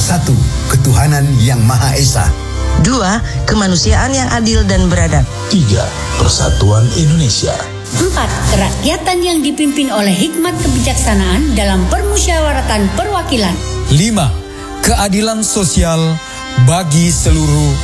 1. Ketuhanan yang Maha Esa. 2. Kemanusiaan yang adil dan beradab. 3. Persatuan Indonesia. 4. Kerakyatan yang dipimpin oleh hikmat kebijaksanaan dalam permusyawaratan perwakilan. 5. Keadilan sosial bagi seluruh